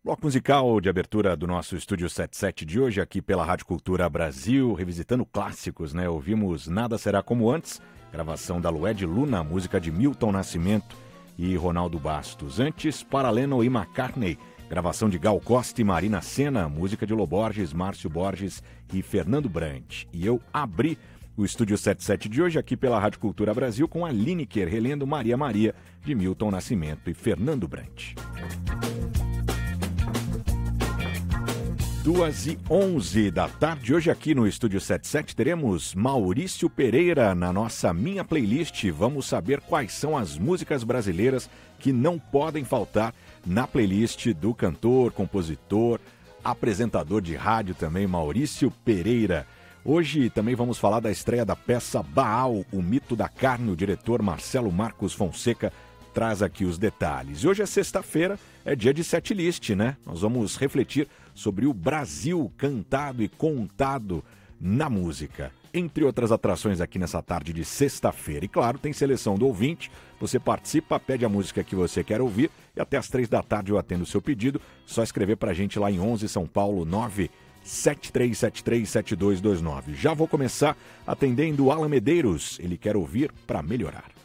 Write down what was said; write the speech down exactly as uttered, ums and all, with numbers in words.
Bloco musical de abertura do nosso Estúdio setenta e sete de hoje, aqui pela Rádio Cultura Brasil, revisitando clássicos, né? Ouvimos Nada Será Como Antes, gravação da Lued Luna, música de Milton Nascimento e Ronaldo Bastos. Antes, Paraleno e McCartney, gravação de Gal Costa e Marina Sena, música de Lô Borges, Márcio Borges e Fernando Brant. E eu abri o Estúdio setenta e sete de hoje, aqui pela Rádio Cultura Brasil, com a Lineker relendo Maria Maria, de Milton Nascimento e Fernando Brant. duas e onze da tarde, hoje aqui no Estúdio setenta e sete teremos Maurício Pereira na nossa Minha Playlist. Vamos saber quais são as músicas brasileiras que não podem faltar na playlist do cantor, compositor, apresentador de rádio também, Maurício Pereira. Hoje também vamos falar da estreia da peça Baal, o mito da carne. O diretor Marcelo Marcos Fonseca traz aqui os detalhes. Hoje é sexta-feira, é dia de setlist, né? Nós vamos refletir sobre o Brasil cantado e contado na música. Entre outras atrações aqui nessa tarde de sexta-feira. E claro, tem seleção do ouvinte. Você participa, pede a música que você quer ouvir e até às três da tarde eu atendo o seu pedido. Só escrever pra gente lá em onze São Paulo, nove sete três sete três sete dois dois nove. Já vou começar atendendo Alan Medeiros. Ele quer ouvir pra melhorar.